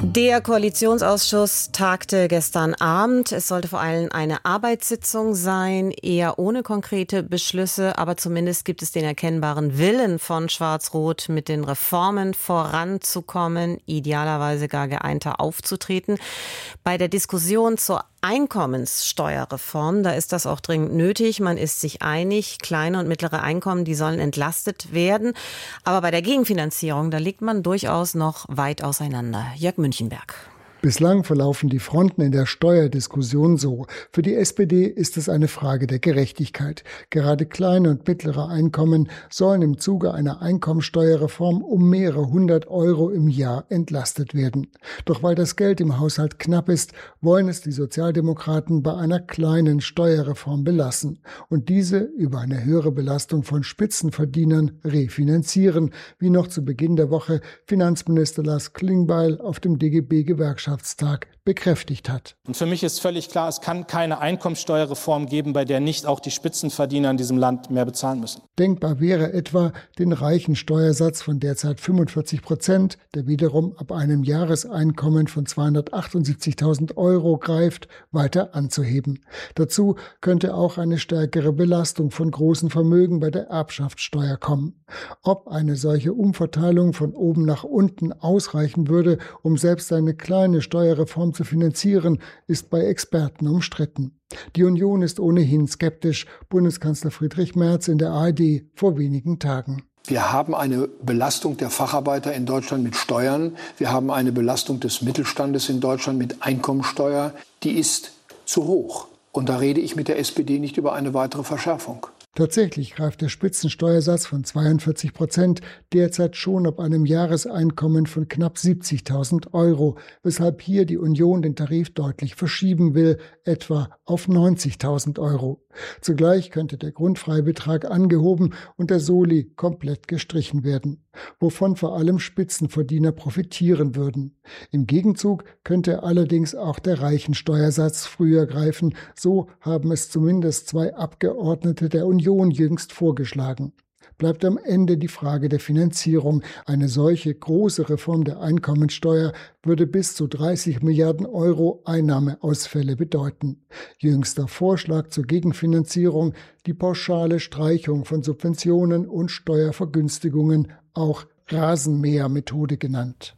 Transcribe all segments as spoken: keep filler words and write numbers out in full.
Der Koalitionsausschuss tagte gestern Abend. Es sollte vor allem eine Arbeitssitzung sein, eher ohne konkrete Beschlüsse, aber zumindest gibt es den erkennbaren Willen von Schwarz-Rot, mit den Reformen voranzukommen, idealerweise gar geeinter aufzutreten. Bei der Diskussion zur Einkommenssteuerreform, da ist das auch dringend nötig. Man ist sich einig, kleine und mittlere Einkommen, die sollen entlastet werden. Aber bei der Gegenfinanzierung, da liegt man durchaus noch weit auseinander. Jörg Münchenberg. Bislang verlaufen die Fronten in der Steuerdiskussion so. Für die S P D ist es eine Frage der Gerechtigkeit. Gerade kleine und mittlere Einkommen sollen im Zuge einer Einkommensteuerreform um mehrere hundert Euro im Jahr entlastet werden. Doch weil das Geld im Haushalt knapp ist, wollen es die Sozialdemokraten bei einer kleinen Steuerreform belassen und diese über eine höhere Belastung von Spitzenverdienern refinanzieren, wie noch zu Beginn der Woche Finanzminister Lars Klingbeil auf dem D G B-Gewerkschaftstag bekräftigt hat. Und für mich ist völlig klar, es kann keine Einkommensteuerreform geben, bei der nicht auch die Spitzenverdiener in diesem Land mehr bezahlen müssen. Denkbar wäre etwa, den reichen Steuersatz von derzeit fünfundvierzig Prozent, der wiederum ab einem Jahreseinkommen von zweihundertachtundsiebzigtausend Euro greift, weiter anzuheben. Dazu könnte auch eine stärkere Belastung von großen Vermögen bei der Erbschaftssteuer kommen. Ob eine solche Umverteilung von oben nach unten ausreichen würde, um selbst eine kleine Steuerreform zu finanzieren, ist bei Experten umstritten. Die Union ist ohnehin skeptisch, Bundeskanzler Friedrich Merz in der A R D vor wenigen Tagen. Wir haben eine Belastung der Facharbeiter in Deutschland mit Steuern. Wir haben eine Belastung des Mittelstandes in Deutschland mit Einkommensteuer. Die ist zu hoch. Und da rede ich mit der S P D nicht über eine weitere Verschärfung. Tatsächlich greift der Spitzensteuersatz von zweiundvierzig Prozent derzeit schon ab einem Jahreseinkommen von knapp siebzigtausend Euro, weshalb hier die Union den Tarif deutlich verschieben will, etwa auf neunzigtausend Euro. Zugleich könnte der Grundfreibetrag angehoben und der Soli komplett gestrichen werden, wovon vor allem Spitzenverdiener profitieren würden. Im Gegenzug könnte allerdings auch der Reichensteuersatz früher greifen, so haben es zumindest zwei Abgeordnete der Union jüngst vorgeschlagen. Bleibt am Ende die Frage der Finanzierung. Eine solche große Reform der Einkommensteuer würde bis zu dreißig Milliarden Euro Einnahmeausfälle bedeuten. Jüngster Vorschlag zur Gegenfinanzierung, die pauschale Streichung von Subventionen und Steuervergünstigungen, auch Rasenmähermethode genannt.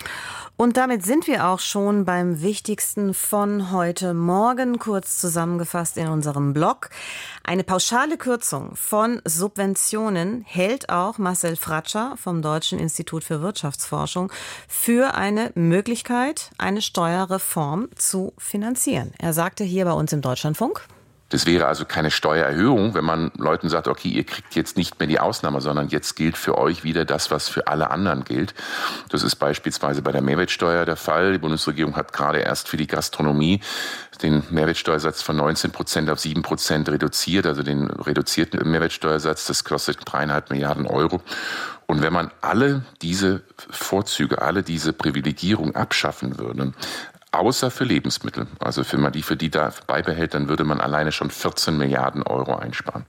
Und damit sind wir auch schon beim Wichtigsten von heute Morgen, kurz zusammengefasst in unserem Blog. Eine pauschale Kürzung von Subventionen hält auch Marcel Fratscher vom Deutschen Institut für Wirtschaftsforschung für eine Möglichkeit, eine Steuerreform zu finanzieren. Er sagte hier bei uns im Deutschlandfunk: Das wäre also keine Steuererhöhung, wenn man Leuten sagt, okay, ihr kriegt jetzt nicht mehr die Ausnahme, sondern jetzt gilt für euch wieder das, was für alle anderen gilt. Das ist beispielsweise bei der Mehrwertsteuer der Fall. Die Bundesregierung hat gerade erst für die Gastronomie den Mehrwertsteuersatz von neunzehn Prozent auf sieben Prozent reduziert, also den reduzierten Mehrwertsteuersatz. Das kostet dreieinhalb Milliarden Euro. Und wenn man alle diese Vorzüge, alle diese Privilegierung abschaffen würde, außer für Lebensmittel, also wenn man die für die da beibehält, dann würde man alleine schon vierzehn Milliarden Euro einsparen.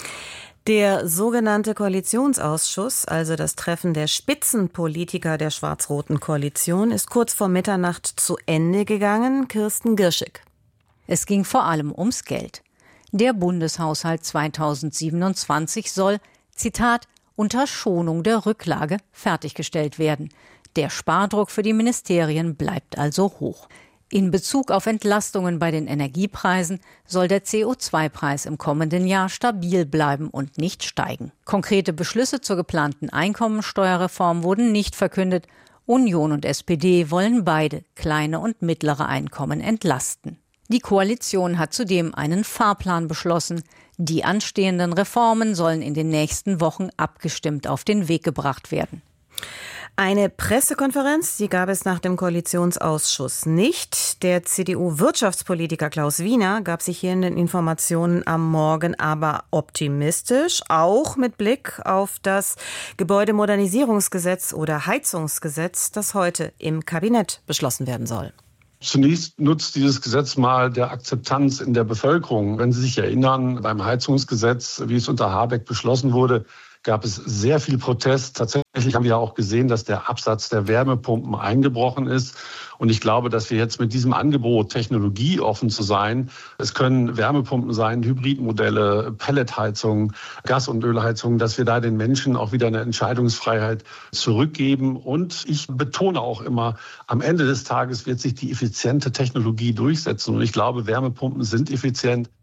Der sogenannte Koalitionsausschuss, also das Treffen der Spitzenpolitiker der schwarz-roten Koalition, ist kurz vor Mitternacht zu Ende gegangen. Kirsten Girschig. Es ging vor allem ums Geld. Der Bundeshaushalt zweitausendsiebenundzwanzig soll, Zitat, unter Schonung der Rücklage fertiggestellt werden. Der Spardruck für die Ministerien bleibt also hoch. In Bezug auf Entlastungen bei den Energiepreisen soll der C O zwei Preis im kommenden Jahr stabil bleiben und nicht steigen. Konkrete Beschlüsse zur geplanten Einkommensteuerreform wurden nicht verkündet. Union und S P D wollen beide kleine und mittlere Einkommen entlasten. Die Koalition hat zudem einen Fahrplan beschlossen. Die anstehenden Reformen sollen in den nächsten Wochen abgestimmt auf den Weg gebracht werden. Eine Pressekonferenz, die gab es nach dem Koalitionsausschuss nicht. Der C D U-Wirtschaftspolitiker Klaus Wiener gab sich hier in den Informationen am Morgen aber optimistisch, auch mit Blick auf das Gebäudemodernisierungsgesetz oder Heizungsgesetz, das heute im Kabinett beschlossen werden soll. Zunächst nutzt dieses Gesetz mal der Akzeptanz in der Bevölkerung. Wenn Sie sich erinnern, beim Heizungsgesetz, wie es unter Habeck beschlossen wurde, gab es sehr viel Protest. Tatsächlich haben wir auch gesehen, dass der Absatz der Wärmepumpen eingebrochen ist. Und ich glaube, dass wir jetzt mit diesem Angebot, technologieoffen zu sein, es können Wärmepumpen sein, Hybridmodelle, Pelletheizungen, Gas- und Ölheizungen, dass wir da den Menschen auch wieder eine Entscheidungsfreiheit zurückgeben. Und ich betone auch immer, am Ende des Tages wird sich die effiziente Technologie durchsetzen. Und ich glaube, Wärmepumpen sind effizient.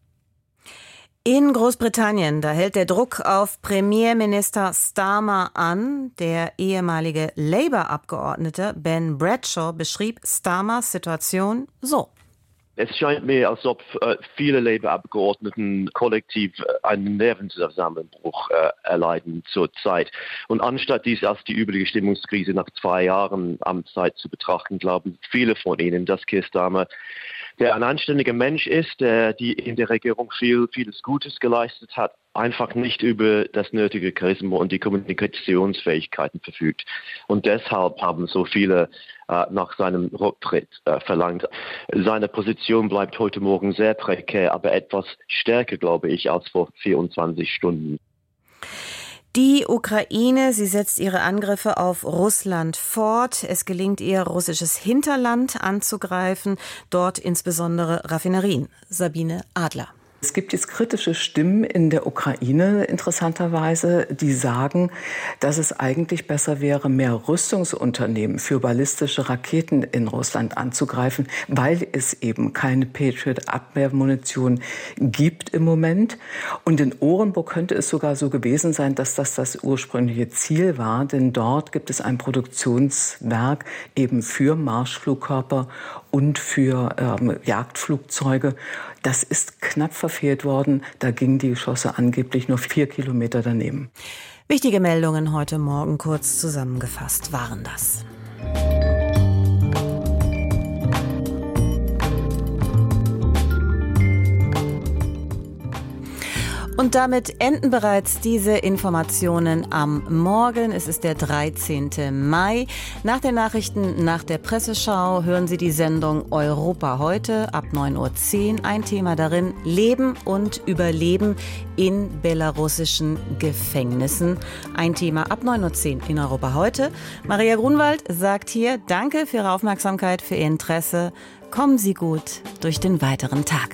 In Großbritannien, da hält der Druck auf Premierminister Starmer an. Der ehemalige Labour-Abgeordnete Ben Bradshaw beschrieb Starmers Situation so. Es scheint mir, als ob äh, viele Labour-Abgeordneten kollektiv äh, einen Nervenzusammenbruch äh, erleiden zurzeit. Und anstatt dies als die übliche Stimmungskrise nach zwei Jahren Amtszeit zu betrachten, glauben viele von ihnen, dass Keir Starmer, der ein anständiger Mensch ist, der die in der Regierung viel, vieles Gutes geleistet hat, einfach nicht über das nötige Charisma und die Kommunikationsfähigkeiten verfügt. Und deshalb haben so viele äh, nach seinem Rücktritt äh, verlangt. Seine Position bleibt heute Morgen sehr prekär, aber etwas stärker, glaube ich, als vor vierundzwanzig Stunden. Die Ukraine, sie setzt ihre Angriffe auf Russland fort. Es gelingt ihr, russisches Hinterland anzugreifen, dort insbesondere Raffinerien. Sabine Adler. Es gibt jetzt kritische Stimmen in der Ukraine, interessanterweise, die sagen, dass es eigentlich besser wäre, mehr Rüstungsunternehmen für ballistische Raketen in Russland anzugreifen, weil es eben keine Patriot-Abwehrmunition gibt im Moment. Und in Orenburg könnte es sogar so gewesen sein, dass das das ursprüngliche Ziel war, denn dort gibt es ein Produktionswerk eben für Marschflugkörper und für ähm, Jagdflugzeuge. Das ist knapp verfehlt worden. Da gingen die Geschosse angeblich nur vier Kilometer daneben. Wichtige Meldungen heute Morgen kurz zusammengefasst waren das. Und damit enden bereits diese Informationen am Morgen. Es ist der dreizehnten Mai. Nach den Nachrichten, nach der Presseschau hören Sie die Sendung Europa heute ab neun Uhr zehn. Ein Thema darin: Leben und Überleben in belarussischen Gefängnissen. Ein Thema ab neun Uhr zehn in Europa heute. Maria Grunwald sagt hier Danke für Ihre Aufmerksamkeit, für Ihr Interesse. Kommen Sie gut durch den weiteren Tag.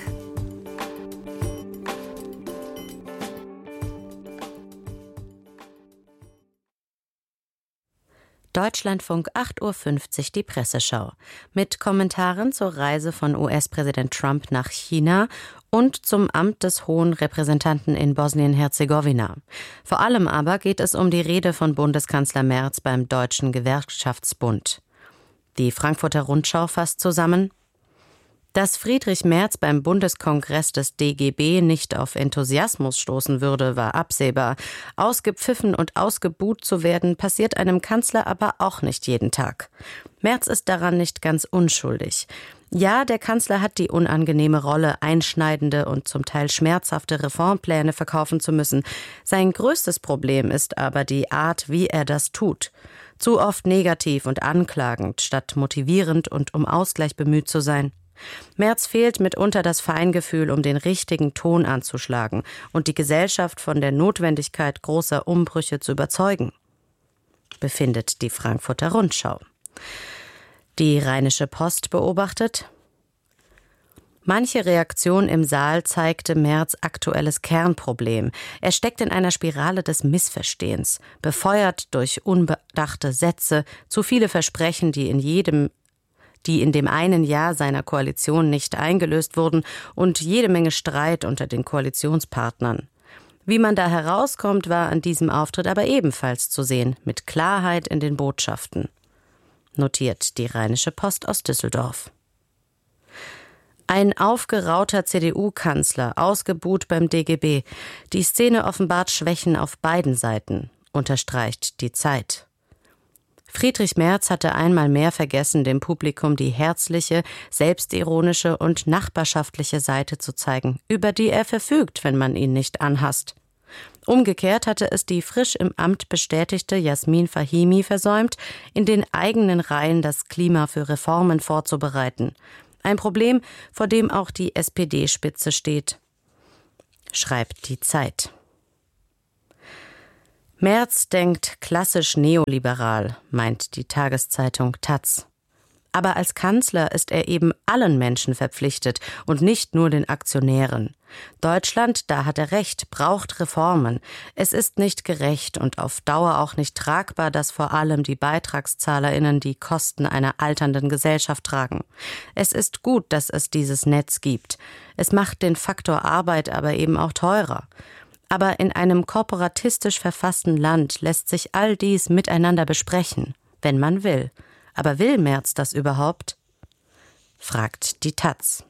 Deutschlandfunk acht Uhr fünfzig, die Presseschau. Mit Kommentaren zur Reise von U S-Präsident Trump nach China und zum Amt des Hohen Repräsentanten in Bosnien-Herzegowina. Vor allem aber geht es um die Rede von Bundeskanzler Merz beim Deutschen Gewerkschaftsbund. Die Frankfurter Rundschau fasst zusammen: Dass Friedrich Merz beim Bundeskongress des D G B nicht auf Enthusiasmus stoßen würde, war absehbar. Ausgepfiffen und ausgebuht zu werden, passiert einem Kanzler aber auch nicht jeden Tag. Merz ist daran nicht ganz unschuldig. Ja, der Kanzler hat die unangenehme Rolle, einschneidende und zum Teil schmerzhafte Reformpläne verkaufen zu müssen. Sein größtes Problem ist aber die Art, wie er das tut. Zu oft negativ und anklagend, statt motivierend und um Ausgleich bemüht zu sein. Merz fehlt mitunter das Feingefühl, um den richtigen Ton anzuschlagen und die Gesellschaft von der Notwendigkeit großer Umbrüche zu überzeugen, befindet die Frankfurter Rundschau. Die Rheinische Post beobachtet: Manche Reaktion im Saal zeigte Merz' aktuelles Kernproblem. Er steckt in einer Spirale des Missverstehens, befeuert durch unbedachte Sätze, zu viele Versprechen, die in jedem die in dem einen Jahr seiner Koalition nicht eingelöst wurden, und jede Menge Streit unter den Koalitionspartnern. Wie man da herauskommt, war an diesem Auftritt aber ebenfalls zu sehen, mit Klarheit in den Botschaften, notiert die Rheinische Post aus Düsseldorf. Ein aufgerauter C D U-Kanzler, ausgebuht beim D G B. Die Szene offenbart Schwächen auf beiden Seiten, unterstreicht die Zeit. Friedrich Merz hatte einmal mehr vergessen, dem Publikum die herzliche, selbstironische und nachbarschaftliche Seite zu zeigen, über die er verfügt, wenn man ihn nicht anhasst. Umgekehrt hatte es die frisch im Amt bestätigte Jasmin Fahimi versäumt, in den eigenen Reihen das Klima für Reformen vorzubereiten. Ein Problem, vor dem auch die S P D-Spitze steht, schreibt die Zeit. Merz denkt klassisch neoliberal, meint die Tageszeitung Taz. Aber als Kanzler ist er eben allen Menschen verpflichtet und nicht nur den Aktionären. Deutschland, da hat er recht, braucht Reformen. Es ist nicht gerecht und auf Dauer auch nicht tragbar, dass vor allem die BeitragszahlerInnen die Kosten einer alternden Gesellschaft tragen. Es ist gut, dass es dieses Netz gibt. Es macht den Faktor Arbeit aber eben auch teurer. Aber in einem korporatistisch verfassten Land lässt sich all dies miteinander besprechen, wenn man will. Aber will Merz das überhaupt? Fragt die Taz.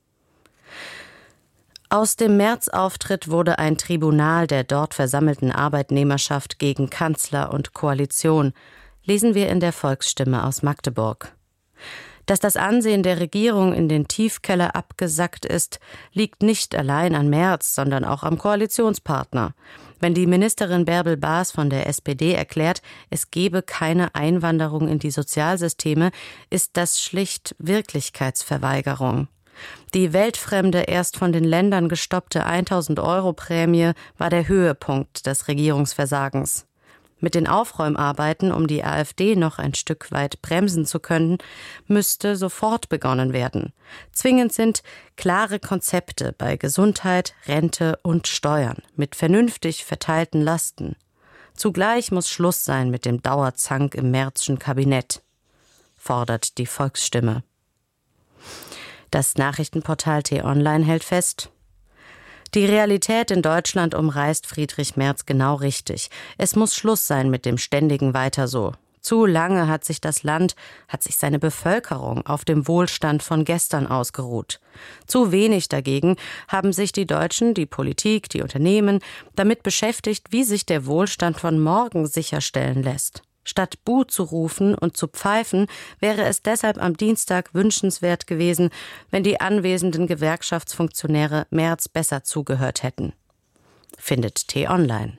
Aus dem Merz-Auftritt wurde ein Tribunal der dort versammelten Arbeitnehmerschaft gegen Kanzler und Koalition, lesen wir in der Volksstimme aus Magdeburg. Dass das Ansehen der Regierung in den Tiefkeller abgesackt ist, liegt nicht allein an Merz, sondern auch am Koalitionspartner. Wenn die Ministerin Bärbel Baas von der S P D erklärt, es gebe keine Einwanderung in die Sozialsysteme, ist das schlicht Wirklichkeitsverweigerung. Die weltfremde, erst von den Ländern gestoppte tausend Euro Prämie war der Höhepunkt des Regierungsversagens. Mit den Aufräumarbeiten, um die AfD noch ein Stück weit bremsen zu können, müsste sofort begonnen werden. Zwingend sind klare Konzepte bei Gesundheit, Rente und Steuern mit vernünftig verteilten Lasten. Zugleich muss Schluss sein mit dem Dauerzank im Merzschen Kabinett, fordert die Volksstimme. Das Nachrichtenportal T-Online hält fest: Die Realität in Deutschland umreißt Friedrich Merz genau richtig. Es muss Schluss sein mit dem ständigen Weiter so. Zu lange hat sich das Land, hat sich seine Bevölkerung auf dem Wohlstand von gestern ausgeruht. Zu wenig dagegen haben sich die Deutschen, die Politik, die Unternehmen damit beschäftigt, wie sich der Wohlstand von morgen sicherstellen lässt. Statt Buh zu rufen und zu pfeifen, wäre es deshalb am Dienstag wünschenswert gewesen, wenn die anwesenden Gewerkschaftsfunktionäre Merz besser zugehört hätten. Findet T-Online.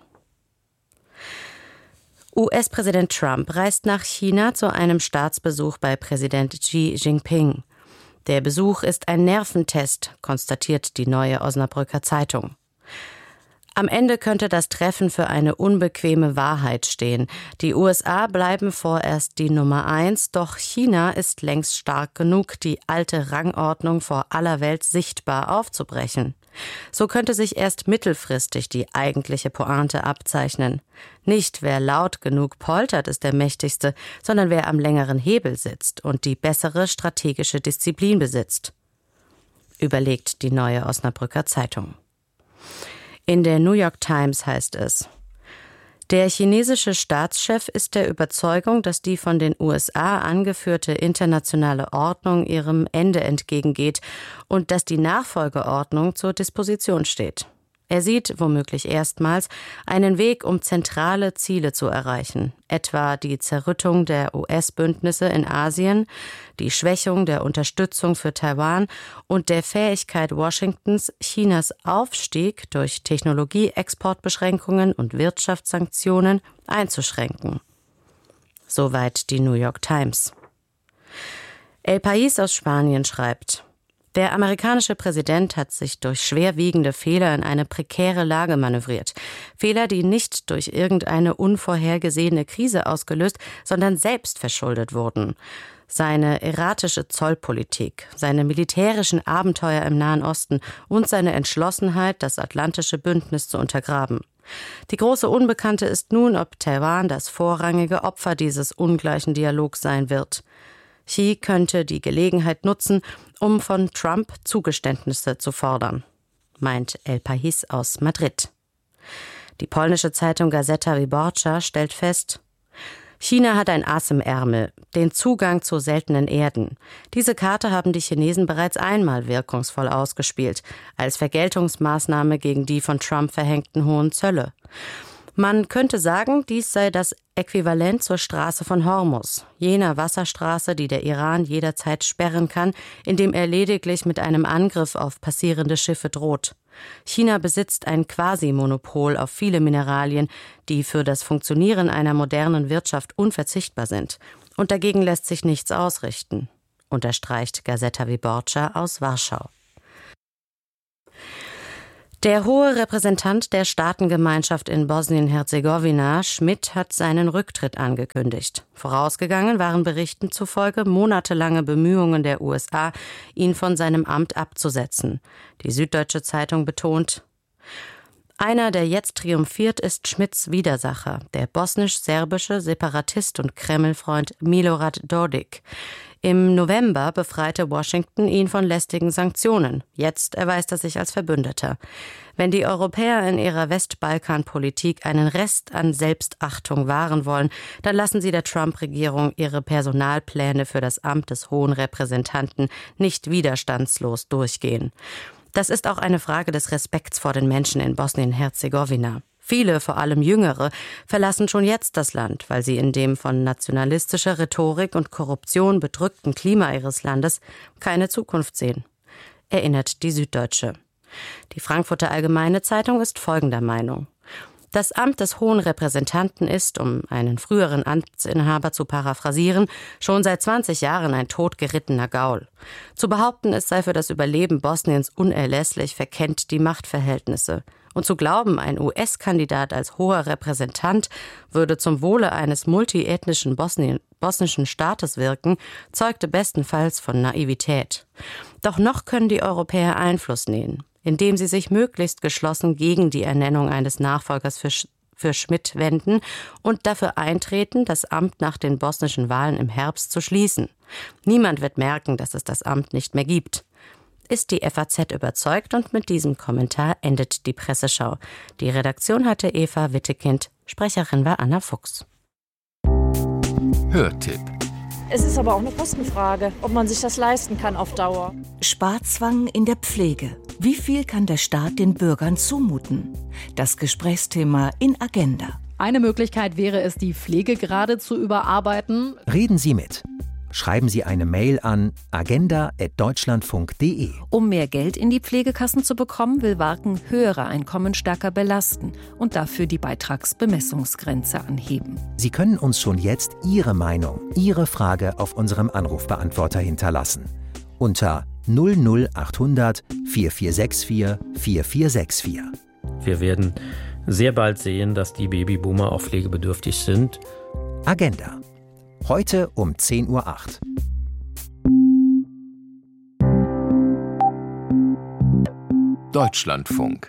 U S-Präsident Trump reist nach China zu einem Staatsbesuch bei Präsident Xi Jinping. Der Besuch ist ein Nerventest, konstatiert die Neue Osnabrücker Zeitung. Am Ende könnte das Treffen für eine unbequeme Wahrheit stehen. Die U S A bleiben vorerst die Nummer eins, doch China ist längst stark genug, die alte Rangordnung vor aller Welt sichtbar aufzubrechen. So könnte sich erst mittelfristig die eigentliche Pointe abzeichnen. Nicht wer laut genug poltert, ist der Mächtigste, sondern wer am längeren Hebel sitzt und die bessere strategische Disziplin besitzt. Überlegt die Neue Osnabrücker Zeitung. In der New York Times heißt es: Der chinesische Staatschef ist der Überzeugung, dass die von den U S A angeführte internationale Ordnung ihrem Ende entgegengeht und dass die Nachfolgeordnung zur Disposition steht. Er sieht womöglich erstmals einen Weg, um zentrale Ziele zu erreichen, etwa die Zerrüttung der U S-Bündnisse in Asien, die Schwächung der Unterstützung für Taiwan und der Fähigkeit Washingtons, Chinas Aufstieg durch Technologie-Exportbeschränkungen und Wirtschaftssanktionen einzuschränken. Soweit die New York Times. El País aus Spanien schreibt: Der amerikanische Präsident hat sich durch schwerwiegende Fehler in eine prekäre Lage manövriert. Fehler, die nicht durch irgendeine unvorhergesehene Krise ausgelöst, sondern selbst verschuldet wurden. Seine erratische Zollpolitik, seine militärischen Abenteuer im Nahen Osten und seine Entschlossenheit, das atlantische Bündnis zu untergraben. Die große Unbekannte ist nun, ob Taiwan das vorrangige Opfer dieses ungleichen Dialogs sein wird. Xi könnte die Gelegenheit nutzen, um von Trump Zugeständnisse zu fordern, meint El País aus Madrid. Die polnische Zeitung Gazeta Wyborcza stellt fest: China hat ein Ass im Ärmel, den Zugang zu seltenen Erden. Diese Karte haben die Chinesen bereits einmal wirkungsvoll ausgespielt, als Vergeltungsmaßnahme gegen die von Trump verhängten hohen Zölle. Man könnte sagen, dies sei das Äquivalent zur Straße von Hormuz, jener Wasserstraße, die der Iran jederzeit sperren kann, indem er lediglich mit einem Angriff auf passierende Schiffe droht. China besitzt ein Quasi-Monopol auf viele Mineralien, die für das Funktionieren einer modernen Wirtschaft unverzichtbar sind. Und dagegen lässt sich nichts ausrichten, unterstreicht Gazeta Wyborcza aus Warschau. Der hohe Repräsentant der Staatengemeinschaft in Bosnien-Herzegowina, Schmidt, hat seinen Rücktritt angekündigt. Vorausgegangen waren Berichten zufolge monatelange Bemühungen der U S A, ihn von seinem Amt abzusetzen. Die Süddeutsche Zeitung betont: Einer, der jetzt triumphiert, ist Schmidts Widersacher, der bosnisch-serbische Separatist und Kremlfreund Milorad Dodik. Im November befreite Washington ihn von lästigen Sanktionen. Jetzt erweist er sich als Verbündeter. Wenn die Europäer in ihrer Westbalkan-Politik einen Rest an Selbstachtung wahren wollen, dann lassen sie der Trump-Regierung ihre Personalpläne für das Amt des Hohen Repräsentanten nicht widerstandslos durchgehen. Das ist auch eine Frage des Respekts vor den Menschen in Bosnien-Herzegowina. Viele, vor allem Jüngere, verlassen schon jetzt das Land, weil sie in dem von nationalistischer Rhetorik und Korruption bedrückten Klima ihres Landes keine Zukunft sehen, erinnert die Süddeutsche. Die Frankfurter Allgemeine Zeitung ist folgender Meinung: Das Amt des Hohen Repräsentanten ist, um einen früheren Amtsinhaber zu paraphrasieren, schon seit zwanzig Jahren ein totgerittener Gaul. Zu behaupten, es sei für das Überleben Bosniens unerlässlich, verkennt die Machtverhältnisse. Und zu glauben, ein U S-Kandidat als hoher Repräsentant würde zum Wohle eines multiethnischen Bosnien, bosnischen Staates wirken, zeugte bestenfalls von Naivität. Doch noch können die Europäer Einfluss nehmen, indem sie sich möglichst geschlossen gegen die Ernennung eines Nachfolgers für, für Schmidt wenden und dafür eintreten, das Amt nach den bosnischen Wahlen im Herbst zu schließen. Niemand wird merken, dass es das Amt nicht mehr gibt. Ist die F A Z überzeugt, und mit diesem Kommentar endet die Presseschau. Die Redaktion hatte Eva Wittekind, Sprecherin war Anna Fuchs. Hörtipp. Es ist aber auch eine Kostenfrage, ob man sich das leisten kann auf Dauer. Sparzwang in der Pflege. Wie viel kann der Staat den Bürgern zumuten? Das Gesprächsthema in Agenda. Eine Möglichkeit wäre es, die Pflegegrade zu überarbeiten. Reden Sie mit. Schreiben Sie eine Mail an agenda at deutschlandfunk punkt de. Um mehr Geld in die Pflegekassen zu bekommen, will Warken höhere Einkommen stärker belasten und dafür die Beitragsbemessungsgrenze anheben. Sie können uns schon jetzt Ihre Meinung, Ihre Frage auf unserem Anrufbeantworter hinterlassen. Unter null null achthundert vier vier sechs vier vier vier sechs vier. Wir werden sehr bald sehen, dass die Babyboomer auch pflegebedürftig sind. Agenda. Heute um zehn Uhr acht. Deutschlandfunk.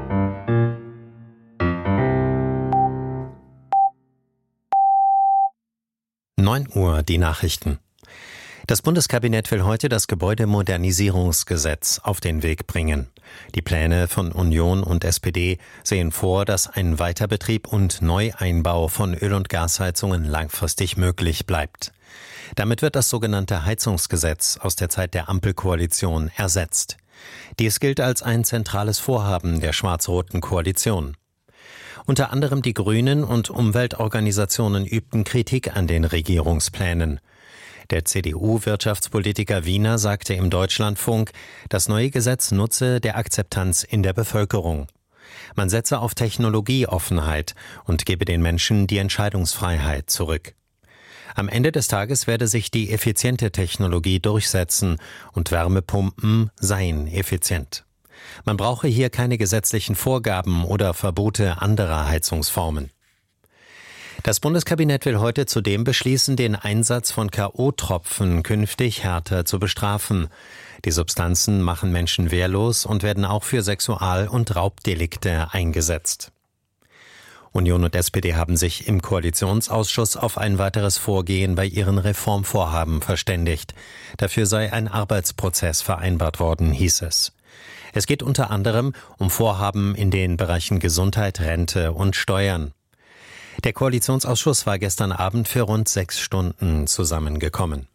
neun Uhr, die Nachrichten. Das Bundeskabinett will heute das Gebäudemodernisierungsgesetz auf den Weg bringen. Die Pläne von Union und S P D sehen vor, dass ein Weiterbetrieb und Neueinbau von Öl- und Gasheizungen langfristig möglich bleibt. Damit wird das sogenannte Heizungsgesetz aus der Zeit der Ampelkoalition ersetzt. Dies gilt als ein zentrales Vorhaben der schwarz-roten Koalition. Unter anderem die Grünen und Umweltorganisationen übten Kritik an den Regierungsplänen. Der C D U-Wirtschaftspolitiker Wiener sagte im Deutschlandfunk, das neue Gesetz nutze der Akzeptanz in der Bevölkerung. Man setze auf Technologieoffenheit und gebe den Menschen die Entscheidungsfreiheit zurück. Am Ende des Tages werde sich die effiziente Technologie durchsetzen und Wärmepumpen seien effizient. Man brauche hier keine gesetzlichen Vorgaben oder Verbote anderer Heizungsformen. Das Bundeskabinett will heute zudem beschließen, den Einsatz von K O-Tropfen künftig härter zu bestrafen. Die Substanzen machen Menschen wehrlos und werden auch für Sexual- und Raubdelikte eingesetzt. Union und S P D haben sich im Koalitionsausschuss auf ein weiteres Vorgehen bei ihren Reformvorhaben verständigt. Dafür sei ein Arbeitsprozess vereinbart worden, hieß es. Es geht unter anderem um Vorhaben in den Bereichen Gesundheit, Rente und Steuern. Der Koalitionsausschuss war gestern Abend für rund sechs Stunden zusammengekommen.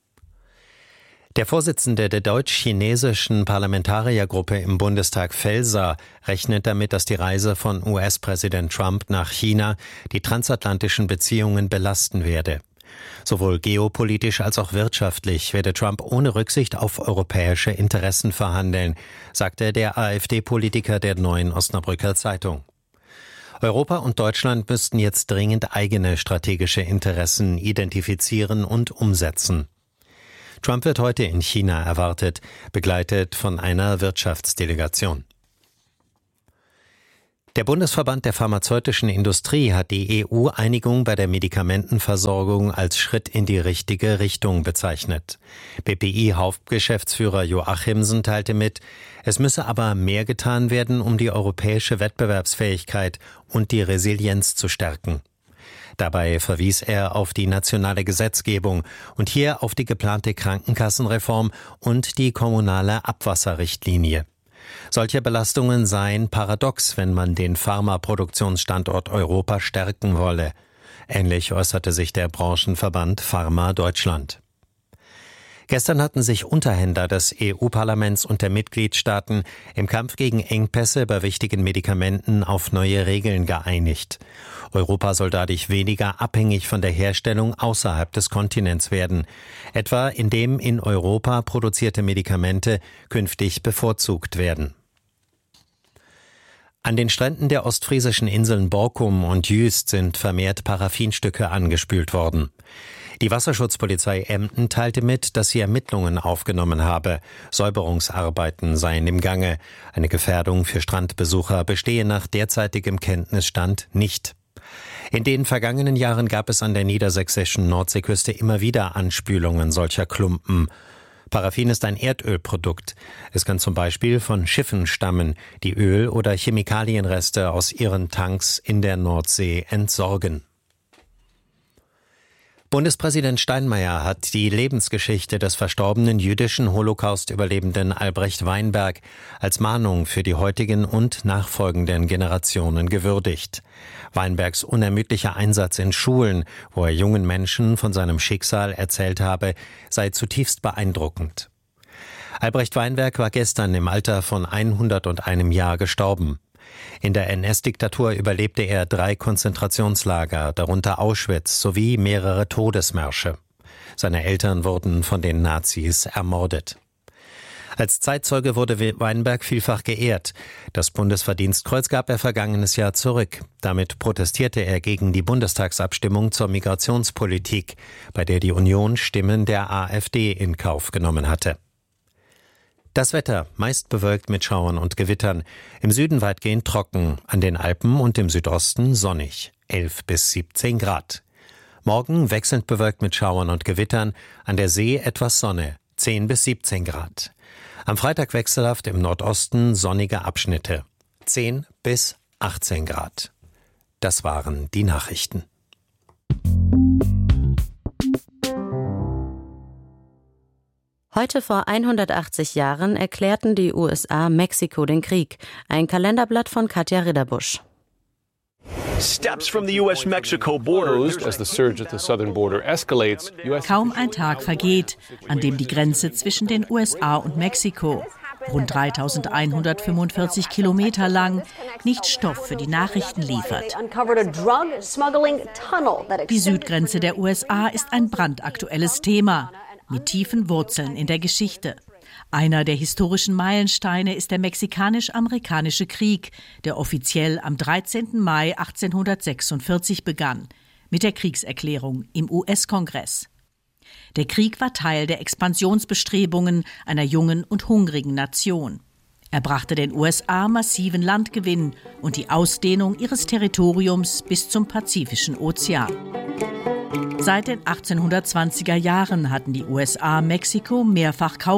Der Vorsitzende der deutsch-chinesischen Parlamentariergruppe im Bundestag, Felser, rechnet damit, dass die Reise von U S-Präsident Trump nach China die transatlantischen Beziehungen belasten werde. Sowohl geopolitisch als auch wirtschaftlich werde Trump ohne Rücksicht auf europäische Interessen verhandeln, sagte der AfD-Politiker der Neuen Osnabrücker Zeitung. Europa und Deutschland müssten jetzt dringend eigene strategische Interessen identifizieren und umsetzen. Trump wird heute in China erwartet, begleitet von einer Wirtschaftsdelegation. Der Bundesverband der pharmazeutischen Industrie hat die E U-Einigung bei der Medikamentenversorgung als Schritt in die richtige Richtung bezeichnet. B P I-Hauptgeschäftsführer Joachimsen teilte mit, es müsse aber mehr getan werden, um die europäische Wettbewerbsfähigkeit und die Resilienz zu stärken. Dabei verwies er auf die nationale Gesetzgebung und hier auf die geplante Krankenkassenreform und die kommunale Abwasserrichtlinie. Solche Belastungen seien paradox, wenn man den Pharmaproduktionsstandort Europa stärken wolle. Ähnlich äußerte sich der Branchenverband Pharma Deutschland. Gestern hatten sich Unterhändler des E U-Parlaments und der Mitgliedstaaten im Kampf gegen Engpässe bei wichtigen Medikamenten auf neue Regeln geeinigt. Europa soll dadurch weniger abhängig von der Herstellung außerhalb des Kontinents werden, etwa indem in Europa produzierte Medikamente künftig bevorzugt werden. An den Stränden der ostfriesischen Inseln Borkum und Jüst sind vermehrt Paraffinstücke angespült worden. Die Wasserschutzpolizei Emden teilte mit, dass sie Ermittlungen aufgenommen habe. Säuberungsarbeiten seien im Gange. Eine Gefährdung für Strandbesucher bestehe nach derzeitigem Kenntnisstand nicht. In den vergangenen Jahren gab es an der niedersächsischen Nordseeküste immer wieder Anspülungen solcher Klumpen. Paraffin ist ein Erdölprodukt. Es kann zum Beispiel von Schiffen stammen, die Öl- oder Chemikalienreste aus ihren Tanks in der Nordsee entsorgen. Bundespräsident Steinmeier hat die Lebensgeschichte des verstorbenen jüdischen Holocaust-Überlebenden Albrecht Weinberg als Mahnung für die heutigen und nachfolgenden Generationen gewürdigt. Weinbergs unermüdlicher Einsatz in Schulen, wo er jungen Menschen von seinem Schicksal erzählt habe, sei zutiefst beeindruckend. Albrecht Weinberg war gestern im Alter von hunderteins Jahr gestorben. In der N S-Diktatur überlebte er drei Konzentrationslager, darunter Auschwitz, sowie mehrere Todesmärsche. Seine Eltern wurden von den Nazis ermordet. Als Zeitzeuge wurde Weinberg vielfach geehrt. Das Bundesverdienstkreuz gab er vergangenes Jahr zurück. Damit protestierte er gegen die Bundestagsabstimmung zur Migrationspolitik, bei der die Union Stimmen der AfD in Kauf genommen hatte. Das Wetter, meist bewölkt mit Schauern und Gewittern, im Süden weitgehend trocken, an den Alpen und im Südosten sonnig, elf bis siebzehn Grad. Morgen wechselnd bewölkt mit Schauern und Gewittern, an der See etwas Sonne, zehn bis siebzehn Grad. Am Freitag wechselhaft im Nordosten sonnige Abschnitte, zehn bis achtzehn Grad. Das waren die Nachrichten. Heute vor hundertachtzig Jahren erklärten die U S A Mexiko den Krieg. Ein Kalenderblatt von Katja Ridderbusch. Kaum ein Tag vergeht, an dem die Grenze zwischen den U S A und Mexiko, rund dreitausendeinhundertfünfundvierzig Kilometer lang, nicht Stoff für die Nachrichten liefert. Die Südgrenze der U S A ist ein brandaktuelles Thema, mit tiefen Wurzeln in der Geschichte. Einer der historischen Meilensteine ist der Mexikanisch-Amerikanische Krieg, der offiziell am dreizehnten Mai achtzehnhundertsechsundvierzig begann, mit der Kriegserklärung im U S-Kongress. Der Krieg war Teil der Expansionsbestrebungen einer jungen und hungrigen Nation. Er brachte den U S A massiven Landgewinn und die Ausdehnung ihres Territoriums bis zum Pazifischen Ozean. Seit den achtzehnhundertzwanziger Jahren hatten die U S A Mexiko mehrfach Kauf